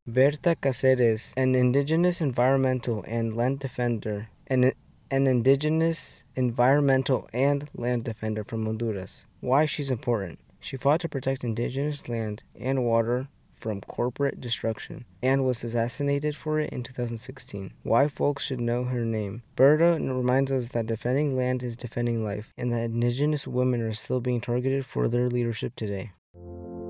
Berta Cáceres, an indigenous environmental and land defender, an indigenous environmental and land defender from Honduras. Why she's important. She fought to protect indigenous land and water from corporate destruction and was assassinated for it in 2016. Why folks should know her name. Berta reminds us that defending land is defending life and that indigenous women are still being targeted for their leadership today.